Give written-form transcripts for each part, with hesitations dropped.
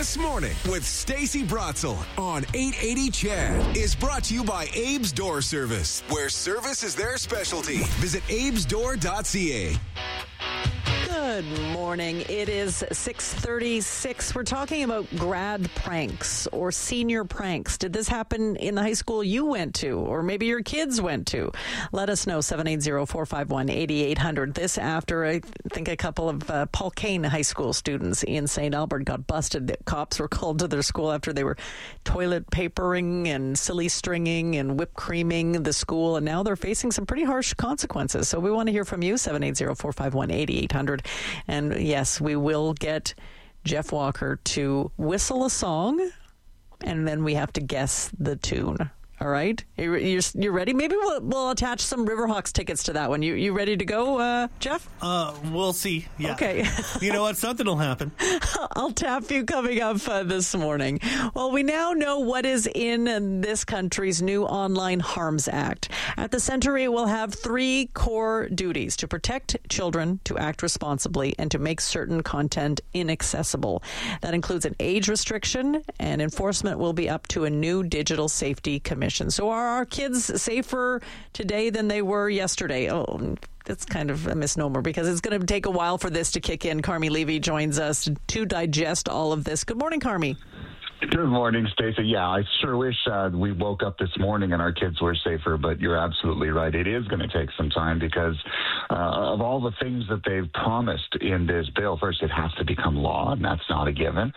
This Morning with Stacey Bratzel on 880 CHED is brought to you by Abe's Door Service, where service is their specialty. Visit abesdoor.ca. Good morning. It is 6:36. We're talking about grad pranks or senior pranks. Did this happen in the high school you went to, or maybe your kids went to? Let us know, 780-451-8800. This after, I think, a couple of Paul Kane High School students in St. Albert got busted. Cops were called to their school after they were toilet papering and silly stringing and whipped creaming the school, and now they're facing some pretty harsh consequences. So we want to hear from you, 780-451-8800. And yes, we will get Jeff Walker to whistle a song, and then we have to guess the tune. All right? You're ready? Maybe we'll attach some Riverhawks tickets to that one. You ready to go, Jeff? We'll see. Yeah. Okay. You know what? Something will happen. I'll tap you coming up this morning. Well, we now know what is in this country's new Online Harms Act. At the center, it will have three core duties: to protect children, to act responsibly, and to make certain content inaccessible. That includes an age restriction, and enforcement will be up to a new Digital Safety Commission. So are our kids safer today than they were yesterday? Oh, that's kind of a misnomer, because it's going to take a while for this to kick in. Carmi Levy joins us to digest all of this. Good morning, Carmi. Good morning, Stacey. Yeah, I sure wish we woke up this morning and our kids were safer, but you're absolutely right. It is going to take some time because of all the things that they've promised in this bill. First, it has to become law, and that's not a given.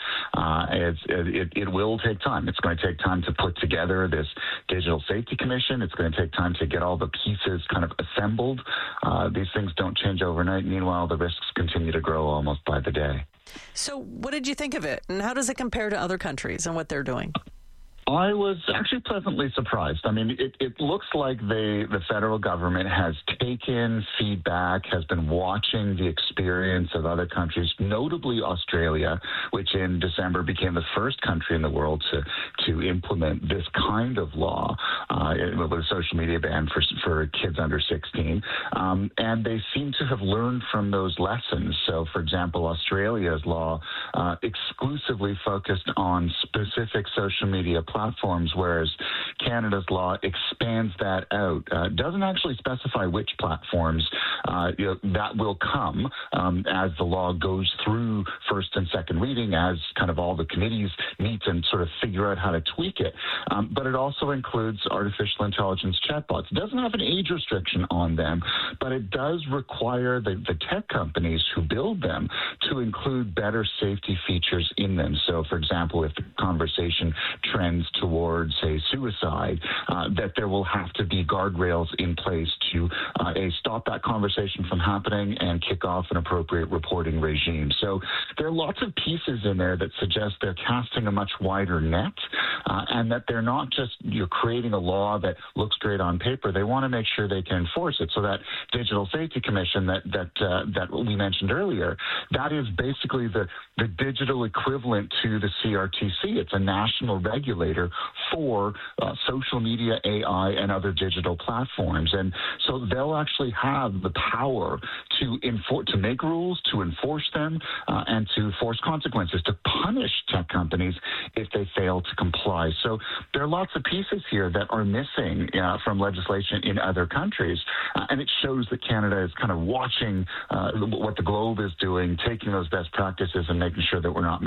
It will take time. It's going to take time to put together this Digital Safety Commission. It's going to take time to get all the pieces kind of assembled. These things don't change overnight. Meanwhile, the risks continue to grow almost by the day. So what did you think of it, and how does it compare to other countries and what they're doing? I was actually pleasantly surprised. I mean, it looks like the federal government has taken feedback, has been watching the experience of other countries, notably Australia, which in December became the first country in the world to implement this kind of law, with a social media ban for kids under 16. And they seem to have learned from those lessons. So, for example, Australia's law exclusively focused on specific social media platforms, whereas Canada's law expands that out. Doesn't actually specify which platforms that will come as the law goes through first and second reading, as kind of all the committees meet and sort of figure out how to tweak it. But it also includes artificial intelligence chatbots. It doesn't have an age restriction on them, but it does require the tech companies who build them to include better safety features in them. So, for example, if the conversation trends towards, say, suicide, that there will have to be guardrails in place to stop that conversation from happening and kick off an appropriate reporting regime. So there are lots of pieces in there that suggest they're casting a much wider net, and that they're not just creating a law that looks great on paper. They want to make sure they can enforce it. So that Digital Safety Commission that we mentioned earlier, that is basically the digital equivalent to the CRTC. It's a national regulator for social media, AI, and other digital platforms. And so they'll actually have the power to make rules, to enforce them, and to force consequences, to punish tech companies if they fail to comply. So there are lots of pieces here that are missing from legislation in other countries, and it shows that Canada is kind of watching what the globe is doing, taking those best practices and making sure that we're not